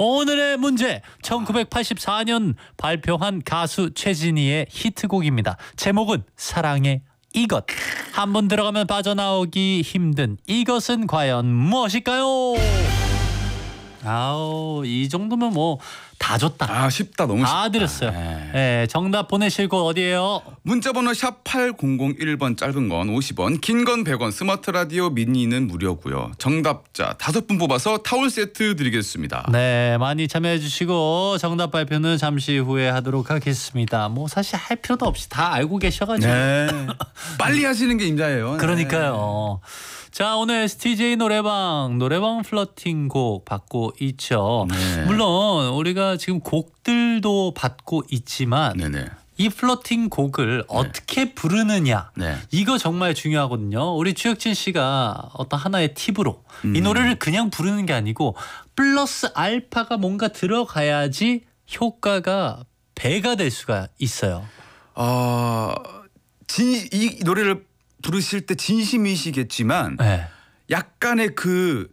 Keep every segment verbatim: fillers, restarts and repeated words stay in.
오늘의 문제 천구백팔십사 년 발표한 가수 최진희의 히트곡입니다. 제목은 사랑의 이것. 한 번 들어가면 빠져나오기 힘든 이것은 과연 무엇일까요? 아우 이 정도면 뭐 다 줬다. 아 쉽다. 너무 쉽다. 다 드렸어요. 네. 네, 정답 보내실 곳 어디예요? 문자번호 샵 팔공공일 번, 짧은 건 오십 원, 긴 건 백 원, 스마트 라디오 미니는 무료고요. 정답자 다섯 분 뽑아서 타월 세트 드리겠습니다. 네, 많이 참여해 주시고 정답 발표는 잠시 후에 하도록 하겠습니다. 뭐 사실 할 필요도 없이 다 알고 계셔가지고. 네. 빨리 하시는 게 임자예요. 그러니까요. 자, 오늘 에스티제이 노래방 노래방 플러팅 곡 받고 있죠. 네. 물론 우리가 지금 곡들도 받고 있지만 네네. 이 플러팅 곡을 어떻게 부르느냐 네. 이거 정말 중요하거든요. 우리 주혁진 씨가 어떤 하나의 팁으로 음. 이 노래를 그냥 부르는 게 아니고 플러스 알파가 뭔가 들어가야지 효과가 배가 될 수가 있어요. 어, 진, 이 노래를 부르실 때 진심이시겠지만 네. 약간의 그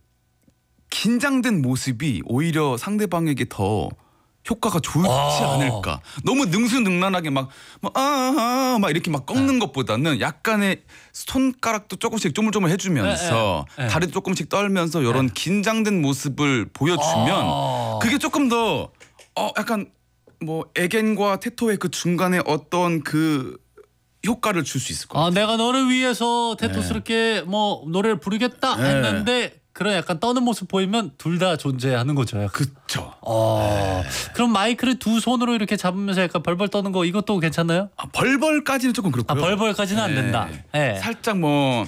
긴장된 모습이 오히려 상대방에게 더 효과가 좋지 아. 않을까. 너무 능수능란하게 막, 막, 아, 막 이렇게 막 꺾는 네. 것보다는 약간의 손가락도 조금씩 쪼물쪼물 해주면서 네, 네, 네. 다리도 조금씩 떨면서 이런 네. 긴장된 모습을 보여주면 아. 그게 조금 더 어, 약간 뭐 에겐과 테토의 그 중간에 어떤 그 효과를 줄 수 있을 것 같아요. 아, 내가 너를 위해서 테토스럽게 뭐 노래를 부르겠다 네. 했는데 그런 약간 떠는 모습 보이면 둘 다 존재하는 거죠. 약간. 그쵸. 어. 그럼 마이크를 두 손으로 이렇게 잡으면서 약간 벌벌 떠는 거 이것도 괜찮나요? 아, 벌벌까지는 조금 아, 그렇고요. 벌벌까지는 안 네. 된다. 네. 살짝 뭐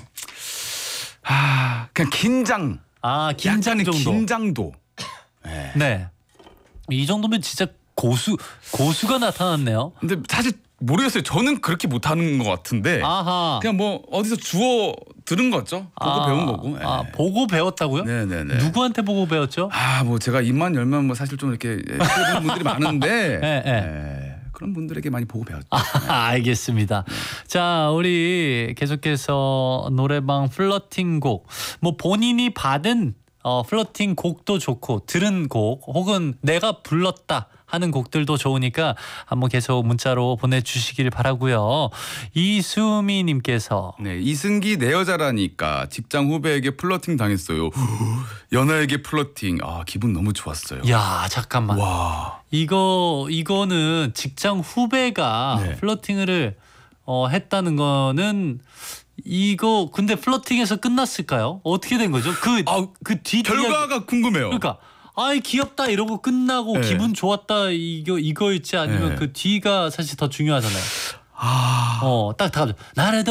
아, 그냥 긴장. 아, 긴장 약간의 정도. 긴장도. 네. 이 정도면 진짜 고수 고수가 나타났네요. 근데 사실 모르겠어요. 저는 그렇게 못하는 것 같은데 아하. 그냥 뭐 어디서 주워 들은 거죠. 보고 아, 배운 거고. 예. 아, 보고 배웠다고요? 네네네. 누구한테 보고 배웠죠? 아, 뭐 제가 입만 열면 뭐 사실 좀 이렇게 해보는 분들이 많은데 네, 네. 예, 그런 분들에게 많이 보고 배웠죠. 아, 알겠습니다. 자, 우리 계속해서 노래방 플러팅 곡, 뭐 본인이 받은 어, 플러팅 곡도 좋고 들은 곡 혹은 내가 불렀다 하는 곡들도 좋으니까 한번 계속 문자로 보내주시길 바라고요. 이수미님께서 네, 이승기 내 여자라니까 직장 후배에게 플러팅 당했어요. 연하에게 플러팅. 아, 기분 너무 좋았어요. 야 잠깐만 와. 이거 이거는 직장 후배가 네. 플러팅을 어, 했다는 거는 이거 근데 플러팅에서 끝났을까요? 어떻게 된 거죠? 그 아, 그 뒤 결과가 궁금해요. 그러니까 아이 귀엽다 이러고 끝나고 네. 기분 좋았다 이거 이거일지 아니면 네. 그 뒤가 사실 더 중요하잖아요. 아, 어딱 다 나를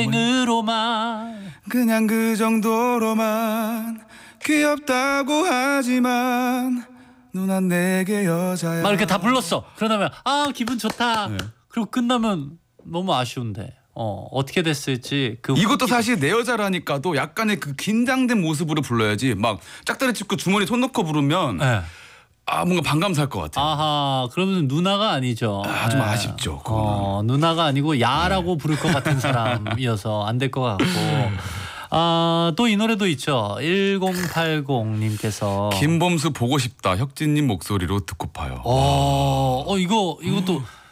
동생으로만 그냥 그 정도로만 귀엽다고 하지만 누난 내게 여자야. 막 이렇게 다 불렀어. 그러다면 아 기분 좋다. 네. 그리고 끝나면 너무 아쉬운데 어 어떻게 됐을지 그 이것도 후기- 사실 내 여자라니까도 약간의 그 긴장된 모습으로 불러야지 막 짝다리 짚고 주머니 손 넣고 부르면 네. 아 뭔가 반감 살 것 같아요. 아하 그러면 누나가 아니죠. 아, 좀 네. 아쉽죠, 그거는. 어, 누나가 아니고 야라고 부를 것 같은 사람이어서 안 될 것 같고. 아, 또 이 노래도 있죠. 일공팔공님께서 김범수 보고 싶다. 혁진님 목소리로 듣고파요. 어, 어 이거 이것도